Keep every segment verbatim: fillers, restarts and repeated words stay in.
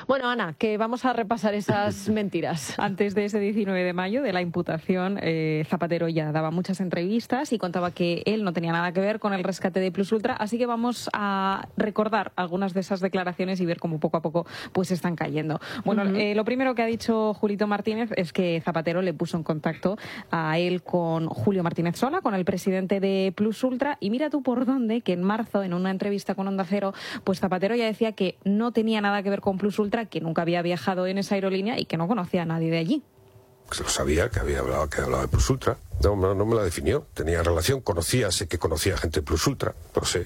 Bueno, Ana, que vamos a repasar esas mentiras. Antes de ese diecinueve de mayo de la imputación, eh, Zapatero ya daba muchas entrevistas y contaba que él no tenía nada que ver con el rescate de Plus Ultra, así que vamos a recordar algunas de esas declaraciones y ver cómo poco a poco pues están cayendo. Bueno, uh-huh. eh, lo primero que ha dicho Julito Martínez es que Zapatero le puso en contacto a él con Julio Martínez Sola, con el presidente de Plus Ultra, y mira tú por dónde, que en marzo, en una entrevista con Onda Cero, pues Zapatero ya decía que no tenía nada que ver con Plus Ultra, que nunca había viajado en esa aerolínea y que no conocía a nadie de allí. Pues lo sabía, que había hablado, que hablaba de Plus Ultra. No, no, no me la definió. Tenía relación, conocía, sé que conocía gente de Plus Ultra, lo sé.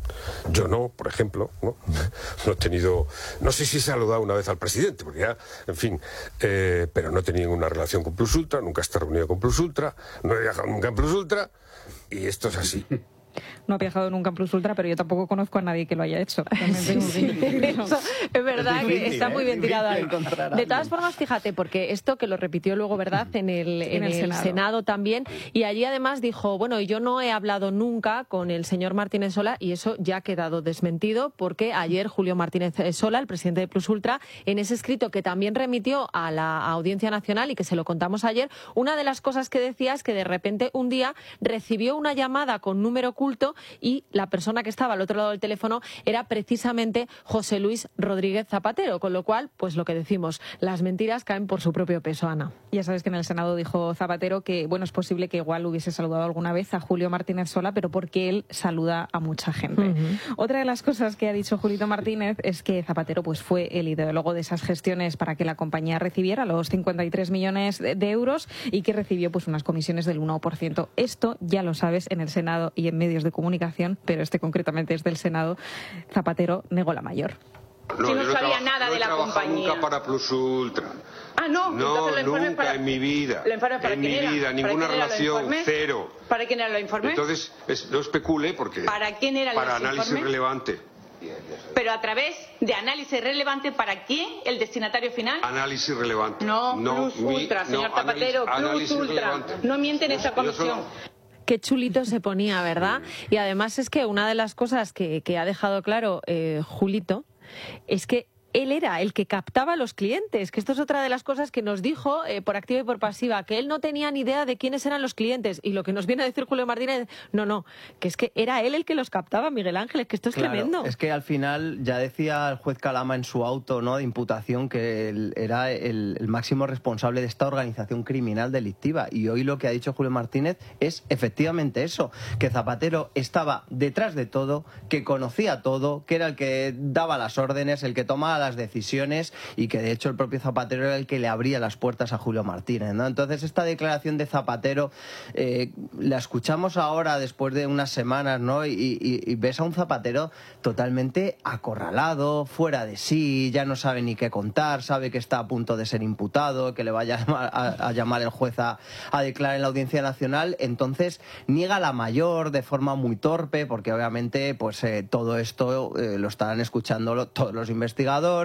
Yo no, por ejemplo, ¿no? No he tenido, no sé si he saludado una vez al presidente, porque ya, en fin, eh, pero no he tenido ninguna relación con Plus Ultra, nunca he estado reunido con Plus Ultra, no he viajado nunca en Plus Ultra, y esto es así. No ha viajado nunca en Plus Ultra, pero yo tampoco conozco a nadie que lo haya hecho. Sí, sí. Eso es verdad, es difícil, que está muy bien ¿eh? tirado ahí. De todas formas, fíjate, porque esto que lo repitió luego, ¿verdad?, en el, en en el, el Senado. Senado también, y allí además dijo, bueno, yo no he hablado nunca con el señor Martínez Sola, y eso ya ha quedado desmentido, porque ayer Julio Martínez Sola, el presidente de Plus Ultra, en ese escrito que también remitió a la Audiencia Nacional y que se lo contamos ayer, una de las cosas que decía es que de repente un día recibió una llamada con número oculto y la persona que estaba al otro lado del teléfono era precisamente José Luis Rodríguez Zapatero, con lo cual, pues lo que decimos, las mentiras caen por su propio peso, Ana. Ya sabes que en el Senado dijo Zapatero que, bueno, es posible que igual hubiese saludado alguna vez a Julio Martínez Sola, pero porque él saluda a mucha gente. Uh-huh. Otra de las cosas que ha dicho Julito Martínez es que Zapatero pues fue el ideólogo de esas gestiones para que la compañía recibiera los cincuenta y tres millones de, de euros y que recibió pues unas comisiones del uno por ciento. Esto ya lo sabes en el Senado y en medios de comunicación, pero este concretamente es del Senado. Zapatero negó la mayor. No, si no, no sabía traba, nada no de la compañía. Nunca para Plus Ultra. Ah, no, no, entonces nunca para, en mi vida. Para en mi era? vida, ninguna relación, cero. ¿Para quién eran los informes? Entonces, es, no especule porque. ¿Para quién eran para los informes? Para análisis relevante. Pero a través de análisis relevante, ¿para quién? ¿El destinatario final? Análisis relevante. No, no Plus Ultra, mi, señor no, Zapatero, Plus análisis Ultra. Relevante. No miente en esta comisión. Qué chulito se ponía, ¿verdad? Y además es que una de las cosas que, que ha dejado claro eh, Julito es que él era el que captaba a los clientes, que esto es otra de las cosas que nos dijo eh, por activa y por pasiva, que él no tenía ni idea de quiénes eran los clientes, y lo que nos viene a decir Julio Martínez, no, no, que es que era él el que los captaba, Miguel Ángel, que esto es claro, tremendo. Es que al final ya decía el juez Calama en su auto, ¿no?, de imputación, que él era el, el máximo responsable de esta organización criminal delictiva, y hoy lo que ha dicho Julio Martínez es efectivamente eso, que Zapatero estaba detrás de todo, que conocía todo, que era el que daba las órdenes, el que tomaba las decisiones, y que de hecho el propio Zapatero era el que le abría las puertas a Julio Martínez, ¿no? Entonces esta declaración de Zapatero eh, la escuchamos ahora después de unas semanas, ¿no? Y, y, y ves a un Zapatero totalmente acorralado, fuera de sí, ya no sabe ni qué contar, sabe que está a punto de ser imputado, que le vaya a, a llamar el juez a, a declarar en la Audiencia Nacional. Entonces niega la mayor de forma muy torpe, porque obviamente pues eh, todo esto eh, lo estarán escuchando todos los investigadores,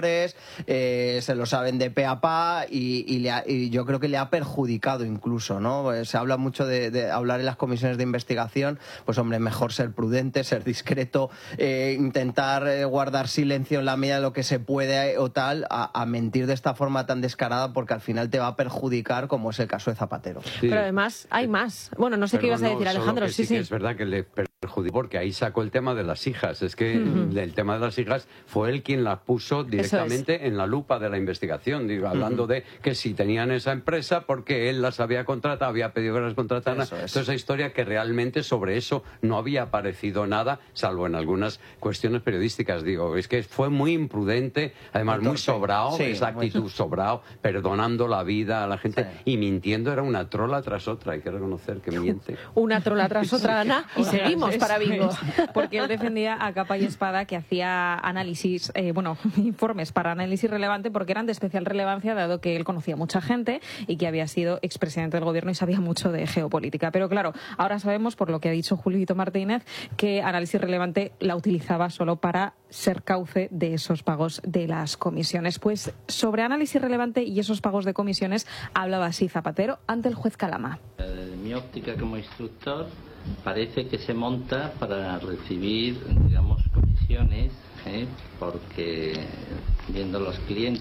eh, se lo saben de pe a pa, y, y, le ha, y yo creo que le ha perjudicado incluso, ¿no? Se habla mucho de, de hablar en las comisiones de investigación, pues hombre, mejor ser prudente, ser discreto, eh, intentar eh, guardar silencio en la medida de lo que se puede o tal, a, a mentir de esta forma tan descarada, porque al final te va a perjudicar, como es el caso de Zapatero. Sí. Pero además hay más. Bueno, no sé Pero qué ibas a decir, no, Alejandro. Que sí, sí, sí. que es verdad que le perjudicó, porque ahí sacó el tema de las hijas. Es que uh-huh. el tema de las hijas fue él quien las puso directamente es. en la lupa de la investigación, digo, hablando uh-huh. de que si tenían esa empresa porque él las había contratado, había pedido que las contrataran. Toda esa historia que realmente sobre eso no había aparecido nada, salvo en algunas cuestiones periodísticas. Digo, es que fue muy imprudente, además muy, muy sobrado, sí, esa actitud muy... sobrado, perdonando la vida a la gente sí. y mintiendo. Era una trola tras otra, hay que reconocer que miente. Una trola tras otra, Ana, y seguimos para bingo. Porque él defendía a capa y espada que hacía análisis, eh, bueno, informes para análisis relevante, porque eran de especial relevancia, dado que él conocía mucha gente y que había sido expresidente del gobierno y sabía mucho de geopolítica. Pero claro, ahora sabemos, por lo que ha dicho Julito Martínez, que análisis relevante la utilizaba solo para ser cauce de esos pagos de las comisiones. Pues sobre análisis relevante y esos pagos de comisiones hablaba así Zapatero ante el juez Calama. Eh, mi óptica como instructor parece que se monta para recibir, digamos, comisiones, ¿eh? porque viendo los clientes